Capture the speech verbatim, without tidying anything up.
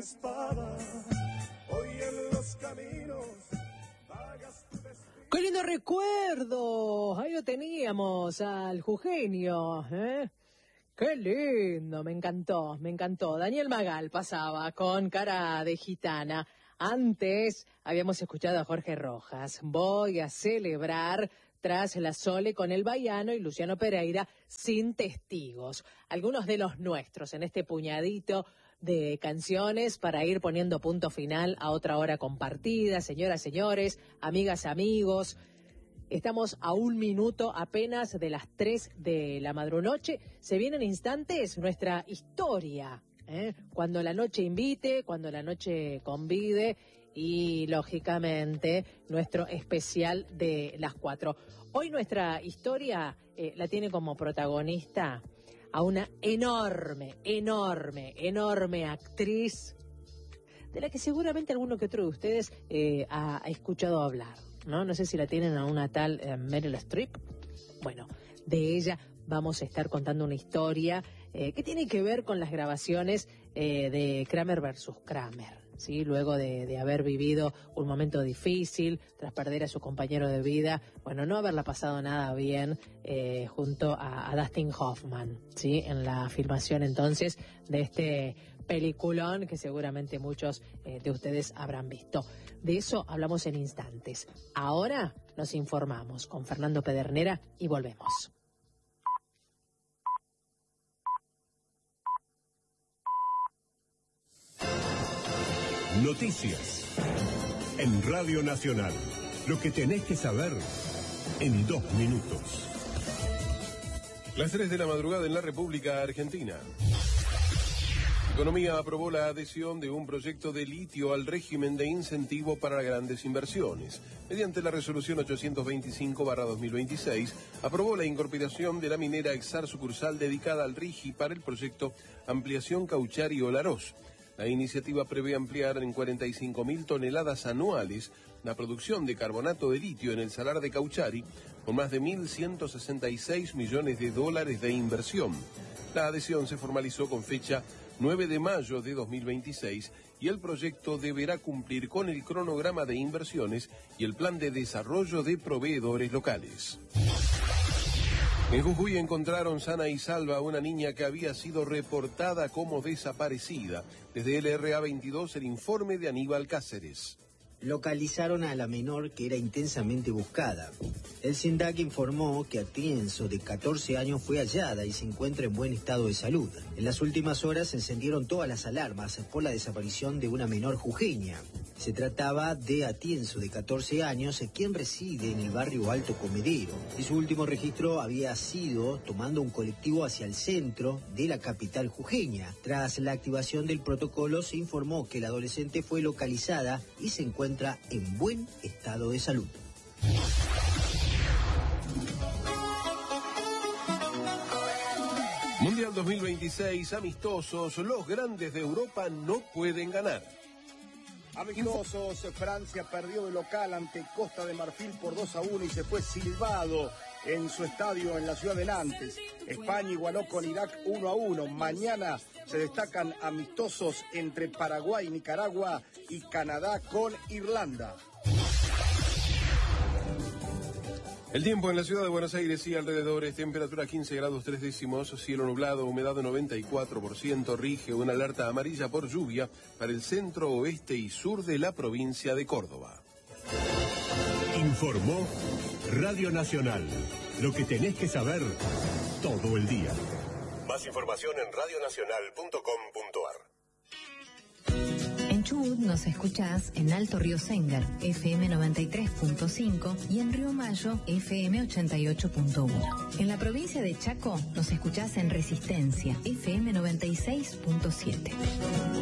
espada. Hoy en los caminos vagas tu destino. ¡Qué lindo recuerdo! Ahí lo teníamos al jujeño, ¿eh? ¡Qué lindo! Me encantó, me encantó. Daniel Magal pasaba con Cara de Gitana. Antes habíamos escuchado a Jorge Rojas. Voy a celebrar tras la Sole con el Baiano y Luciano Pereira sin testigos. Algunos de los nuestros en este puñadito de canciones para ir poniendo punto final a otra hora compartida. Señoras, señores, amigas, amigos, estamos a un minuto apenas de las tres de la madrunoche. Se vienen instantes nuestra historia, ¿eh? Cuando la noche invite, cuando la noche convide y, lógicamente, nuestro especial de las cuatro. Hoy nuestra historia eh, la tiene como protagonista a una enorme, enorme, enorme actriz de la que seguramente alguno que otro de ustedes eh, ha, ha escuchado hablar, ¿no? No sé si la tienen a una tal eh, Meryl Streep. Bueno, de ella vamos a estar contando una historia eh, que tiene que ver con las grabaciones eh, de Kramer versus Kramer. ¿Sí? Luego de, de haber vivido un momento difícil, tras perder a su compañero de vida, bueno, no haberla pasado nada bien eh, junto a, a Dustin Hoffman, ¿sí? En la filmación entonces de este peliculón que seguramente muchos eh, de ustedes habrán visto. De eso hablamos en instantes. Ahora nos informamos con Fernando Pedernera y volvemos. Noticias en Radio Nacional. Lo que tenés que saber en dos minutos. Las tres de la madrugada en la República Argentina. Economía aprobó la adhesión de un proyecto de litio al régimen de incentivo para grandes inversiones. Mediante la resolución ochocientos veinticinco barra dos mil veintiséis, aprobó la incorporación de la minera Exar sucursal dedicada al RIGI para el proyecto Ampliación Cauchari-Olaroz. La iniciativa prevé ampliar en cuarenta y cinco mil toneladas anuales la producción de carbonato de litio en el salar de Cauchari, con más de mil ciento sesenta y seis millones de dólares de inversión. La adhesión se formalizó con fecha nueve de mayo de dos mil veintiséis y el proyecto deberá cumplir con el cronograma de inversiones y el plan de desarrollo de proveedores locales. En Jujuy encontraron sana y salva a una niña que había sido reportada como desaparecida. Desde L R A veintidós, el informe de Aníbal Cáceres. Localizaron a la menor que era intensamente buscada. El SINDAC informó que Atienzo, de catorce años, fue hallada y se encuentra en buen estado de salud. En las últimas horas se encendieron todas las alarmas por la desaparición de una menor jujeña. Se trataba de Atienzo, de catorce años, quien reside en el barrio Alto Comedero. Y su último registro había sido tomando un colectivo hacia el centro de la capital jujeña. Tras la activación del protocolo, se informó que la adolescente fue localizada y se encuentra en buen estado de salud. Mundial dos mil veintiséis, amistosos, los grandes de Europa no pueden ganar. Amistosos, Francia perdió de local ante Costa de Marfil por dos a uno y se fue silbado en su estadio en la ciudad de Nantes. España igualó con Irak uno a uno. Mañana se destacan amistosos entre Paraguay, Nicaragua y Canadá con Irlanda. El tiempo en la ciudad de Buenos Aires y alrededores, temperatura quince grados tres décimos, cielo nublado, humedad noventa y cuatro por ciento, rige una alerta amarilla por lluvia para el centro, oeste y sur de la provincia de Córdoba. Informó Radio Nacional. Lo que tenés que saber todo el día. Más información en radio nacional punto com punto ar. En Chubut nos escuchás en Alto Río Sengar, F M noventa y tres punto cinco y en Río Mayo, F M ochenta y ocho punto uno. En la provincia de Chaco nos escuchás en Resistencia, F M noventa y seis punto siete.